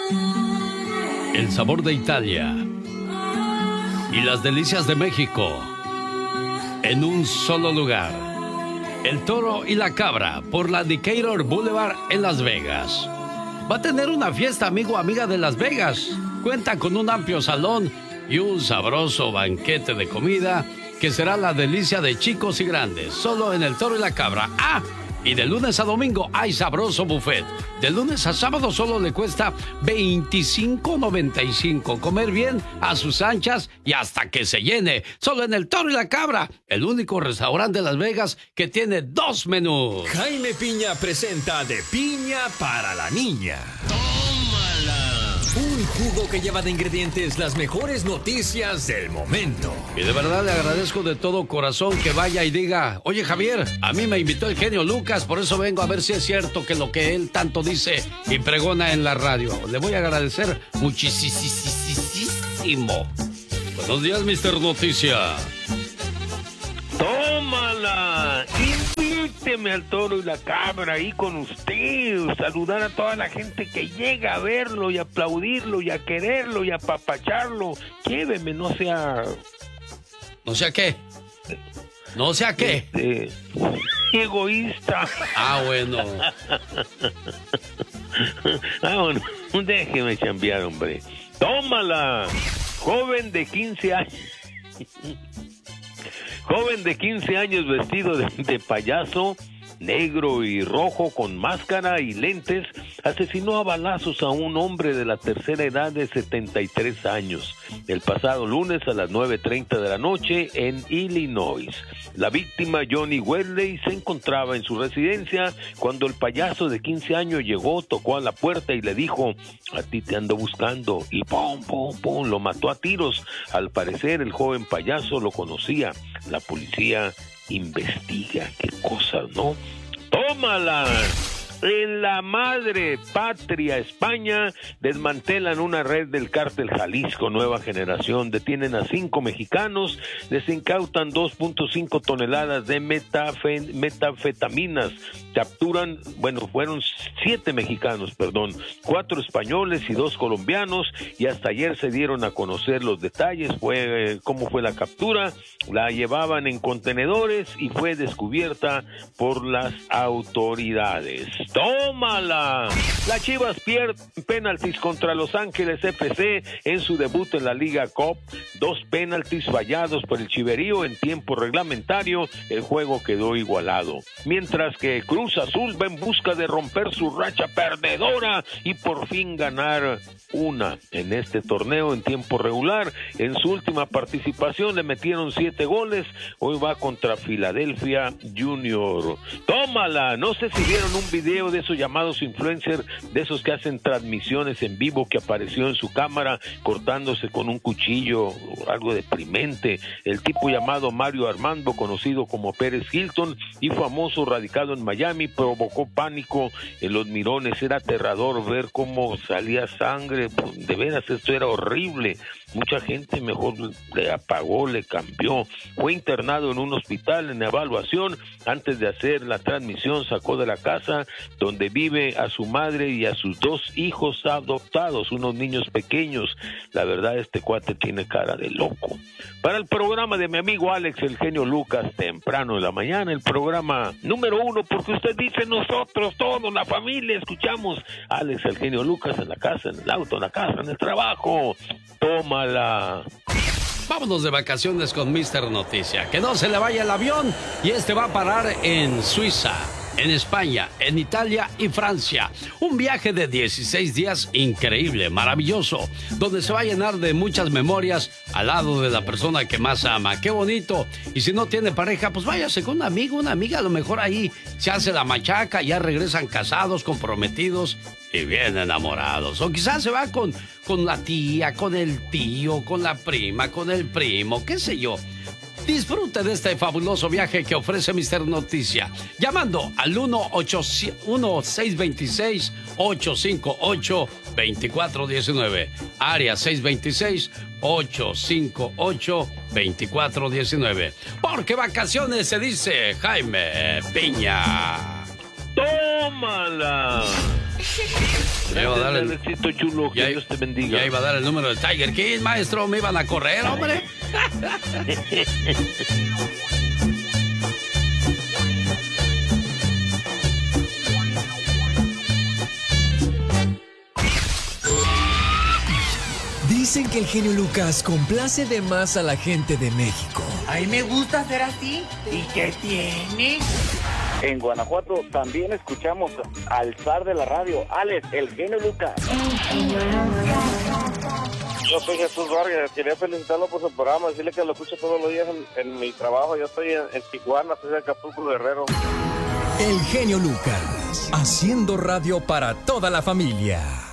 El sabor de Italia y las delicias de México en un solo lugar. El Toro y la Cabra por la Decatur Boulevard en Las Vegas. Va a tener una fiesta, amigo o amiga de Las Vegas. Cuenta con un amplio salón y un sabroso banquete de comida que será la delicia de chicos y grandes, solo en el Toro y la Cabra. Y de lunes a domingo hay sabroso buffet. De lunes a sábado solo le cuesta $25.95. Comer bien a sus anchas y hasta que se llene. Solo en el Toro y la Cabra, el único restaurante de Las Vegas que tiene 2 menús. Jaime Piña presenta De Piña para la Niña. Un jugo que lleva de ingredientes las mejores noticias del momento. Y de verdad le agradezco de todo corazón que vaya y diga: oye, Javier, a mí me invitó el genio Lucas, por eso vengo a ver si es cierto que lo que él tanto dice y pregona en la radio. Le voy a agradecer muchísimo. Buenos días, Mr. Noticia. ¡Tómala! Invíteme al Toro y la Cabra ahí con usted. Saludar a toda la gente que llega a verlo y a aplaudirlo y a quererlo y a apapacharlo. Lléveme, no sea... ¿No sea qué? ¿No sea qué? Egoísta. Bueno. Bueno, déjeme chambear, hombre. ¡Tómala! Joven de 15 años... Joven de 15 años vestido de payaso, negro y rojo con máscara y lentes, asesinó a balazos a un hombre de la tercera edad de 73 años el pasado lunes a las 9:30 de la noche en Illinois. La víctima, Johnny Wesley, se encontraba en su residencia cuando el payaso de 15 años llegó, tocó a la puerta y le dijo: a ti te ando buscando, y pum, pum, pum, lo mató a tiros. Al parecer el joven payaso lo conocía. La policía investiga. Qué cosas, ¿no? ¡Tómala! En la madre patria, España, desmantelan una red del cártel Jalisco Nueva Generación, detienen a 5 mexicanos, les incautan 2.5 toneladas de metafetaminas, capturan, fueron 7 mexicanos, 4 españoles y 2 colombianos, y hasta ayer se dieron a conocer los detalles, cómo fue la captura. La llevaban en contenedores y fue descubierta por las autoridades. ¡Tómala! Las Chivas pierden penaltis contra Los Ángeles FC en su debut en la Liga Cup. 2 penaltis fallados por el Chiverío en tiempo reglamentario. El juego quedó igualado. Mientras que Cruz Azul va en busca de romper su racha perdedora y por fin ganar una en este torneo en tiempo regular. En su última participación le metieron 7 goles. Hoy va contra Philadelphia Junior. ¡Tómala! No sé si vieron un video de esos llamados influencers, de esos que hacen transmisiones en vivo, que apareció en su cámara cortándose con un cuchillo, algo deprimente. El tipo llamado Mario Armando, conocido como Pérez Hilton y famoso, radicado en Miami, provocó pánico en los mirones. Era aterrador ver cómo salía sangre. De veras, esto era horrible. Mucha gente mejor le apagó, le cambió. Fue internado en un hospital en evaluación. Antes de hacer la transmisión sacó de la casa donde vive a su madre y a sus 2 hijos adoptados, unos niños pequeños. La verdad, este cuate tiene cara de loco. Para el programa de mi amigo Alex, el genio Lucas, temprano en la mañana, el programa número 1, porque usted dice nosotros, todos, la familia, escuchamos Alex, el genio Lucas, en la casa, en el auto, en la casa, en el trabajo. Tómala. Vámonos de vacaciones con Mr. Noticia. Que no se le vaya el avión, y este va a parar en Suiza, en España, en Italia y Francia. Un viaje de 16 días increíble, maravilloso, donde se va a llenar de muchas memorias al lado de la persona que más ama. ¡Qué bonito! Y si no tiene pareja, pues váyase con un amigo, una amiga, a lo mejor ahí se hace la machaca, ya regresan casados, comprometidos y bien enamorados. O quizás se va con la tía, con el tío, con la prima, con el primo, qué sé yo. Disfrute de este fabuloso viaje que ofrece Mr. Noticia, llamando al 1-656-858-2419, área 626-858-2419. Porque vacaciones se dice Jaime Piña. ¡Tómala! Ya iba a dar el éxito, chulo, que Dios te bendiga. Ya iba a dar el número del Tiger King, maestro. Me iban a correr, hombre. Dicen que el genio Lucas complace de más a la gente de México. A mí me gusta ser así. ¿Y qué tiene? En Guanajuato también escuchamos al zar de la radio, Alex, el genio Lucas. Yo soy Jesús Vargas, quería felicitarlo por su programa, decirle que lo escucho todos los días en mi trabajo. Yo estoy en Tijuana, soy de Acapulco, Guerrero. El genio Lucas, haciendo radio para toda la familia.